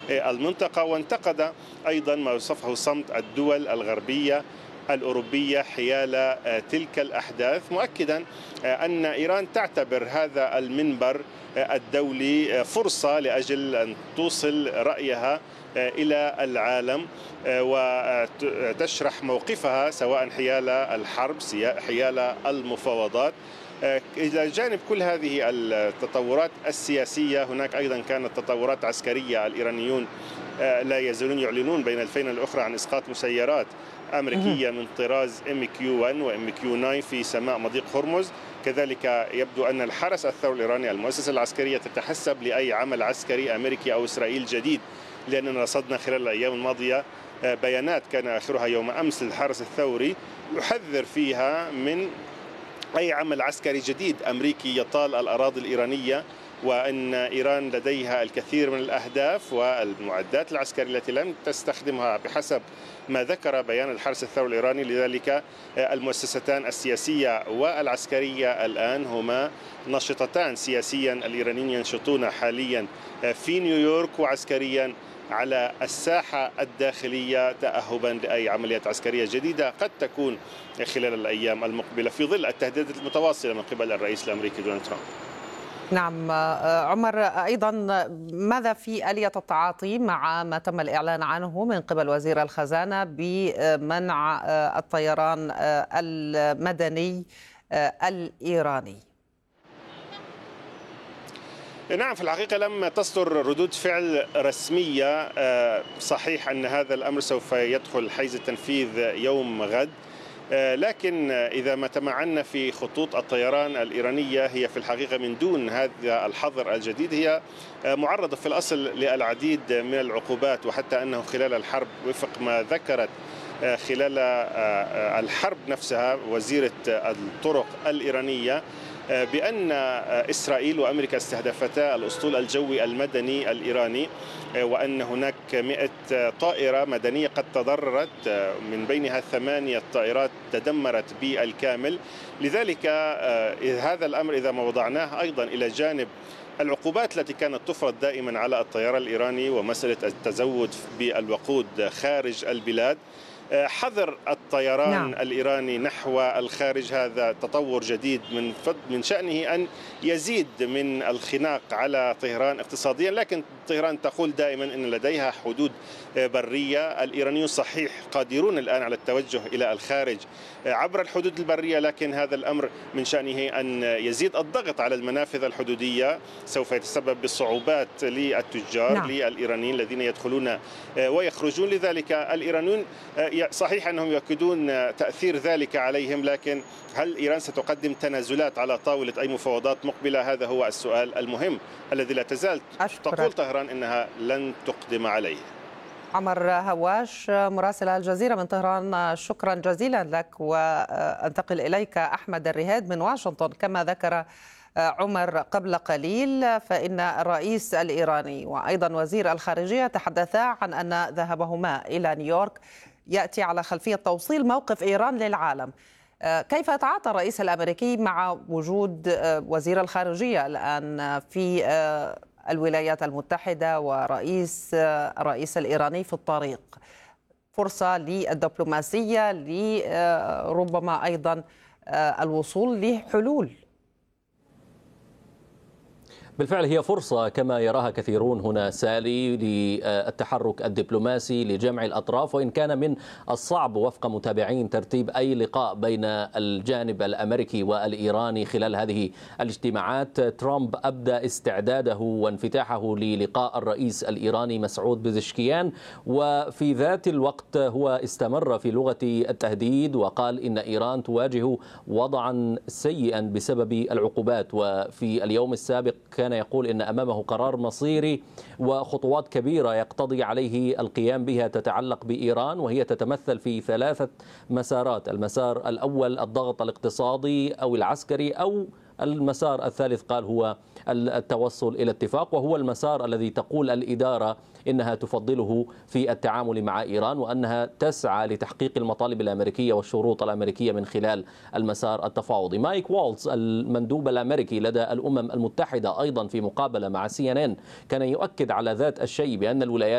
المنطقة. وانتقد أيضا ما وصفه صمت الدول الغربية الأوروبية حيال تلك الأحداث، مؤكدا أن إيران تعتبر هذا المنبر الدولي فرصة لأجل أن توصل رأيها إلى العالم وتشرح موقفها سواء حيال الحرب حيال المفاوضات. إلى جانب كل هذه التطورات السياسية هناك أيضا كانت تطورات عسكرية. الإيرانيون لا يزالون يعلنون بين الفينة الأخرى عن إسقاط مسيرات أمريكية من طراز MQ-1 و MQ-9 في سماء مضيق هرمز. كذلك يبدو أن الحرس الثوري الإيراني المؤسسة العسكرية تتحسب لأي عمل عسكري أمريكي أو إسرائيل جديد، لأننا رصدنا خلال الأيام الماضية بيانات كان آخرها يوم أمس للحرس الثوري يحذر فيها من أي عمل عسكري جديد أمريكي يطال الأراضي الإيرانية، وأن إيران لديها الكثير من الأهداف والمعدات العسكرية التي لم تستخدمها بحسب ما ذكر بيان الحرس الثوري الإيراني. لذلك المؤسستان السياسية والعسكرية الآن هما نشطتان سياسيا. الإيرانيين ينشطون حاليا في نيويورك وعسكريا على الساحة الداخلية تأهبا لأي عمليات عسكرية جديدة قد تكون خلال الأيام المقبلة في ظل التهديدات المتواصلة من قبل الرئيس الأمريكي دونالد ترامب. نعم عمر، أيضا ماذا في آلية التعاطي مع ما تم الإعلان عنه من قبل وزير الخزانة بمنع الطيران المدني الإيراني؟ نعم، في الحقيقة لم تصدر ردود فعل رسمية. صحيح أن هذا الأمر سوف يدخل حيز التنفيذ يوم غد، لكن إذا ما تمعنا في خطوط الطيران الإيرانية هي في الحقيقة من دون هذا الحظر الجديد هي معرضة في الأصل للعديد من العقوبات، وحتى أنه خلال الحرب وفق ما ذكرت خلال الحرب نفسها وزيرة الطرق الإيرانية بأن إسرائيل وأمريكا استهدفتا الأسطول الجوي المدني الإيراني، وأن هناك 100 طائرة مدنية قد تضررت، من بينها 8 طائرات تدمرت بالكامل. لذلك هذا الأمر إذا ما وضعناه أيضا إلى جانب العقوبات التي كانت تفرض دائما على الطيران الإيراني ومسألة التزود بالوقود خارج البلاد، حظر الطيران الإيراني نحو الخارج هذا تطور جديد من شأنه أن يزيد من الخناق على طهران اقتصاديا. لكن طهران تقول دائما أن لديها حدود برية. الإيرانيون صحيح قادرون الآن على التوجه إلى الخارج عبر الحدود البرية، لكن هذا الأمر من شأنه أن يزيد الضغط على المنافذ الحدودية، سوف يتسبب بصعوبات للتجار للإيرانيين الذين يدخلون ويخرجون. لذلك الإيرانيون صحيح أنهم يؤكدون تأثير ذلك عليهم، لكن هل إيران ستقدم تنازلات على طاولة أي مفاوضات مقبلة؟ هذا هو السؤال المهم الذي لا تزال تقول طهران أنها لن تقدم عليه. عمر هواش مراسل الجزيرة من طهران، شكرا جزيلا لك. وانتقل إليك أحمد الرهاد من واشنطن. كما ذكر عمر قبل قليل فإن الرئيس الإيراني وأيضا وزير الخارجية تحدثا عن أن ذهابهما إلى نيويورك يأتي على خلفية توصيل موقف إيران للعالم. كيف يتعاطى الرئيس الأمريكي مع وجود وزير الخارجية الآن في الولايات المتحدة الرئيس الإيراني في الطريق؟ فرصة للدبلوماسية لربما أيضا الوصول لحلول. بالفعل هي فرصة كما يراها كثيرون هنا سالي للتحرك الدبلوماسي لجمع الأطراف، وإن كان من الصعب وفق متابعين ترتيب أي لقاء بين الجانب الأمريكي والإيراني خلال هذه الاجتماعات. ترامب أبدى استعداده وانفتاحه للقاء الرئيس الإيراني مسعود بزشكيان، وفي ذات الوقت هو استمر في لغة التهديد وقال إن إيران تواجه وضعا سيئا بسبب العقوبات. وفي اليوم السابق كان يقول إن أمامه قرار مصيري وخطوات كبيرة يقتضي عليه القيام بها تتعلق بإيران، وهي تتمثل في 3 مسارات. المسار الأول الضغط الاقتصادي أو العسكري، أو المسار الثالث قال هو التوصل إلى اتفاق، وهو المسار الذي تقول الإدارة إنها تفضله في التعامل مع إيران، وأنها تسعى لتحقيق المطالب الأمريكية والشروط الأمريكية من خلال المسار التفاوضي. مايك والتز المندوب الأمريكي لدى الأمم المتحدة أيضا في مقابلة مع CNN كان يؤكد على ذات الشيء بأن الولايات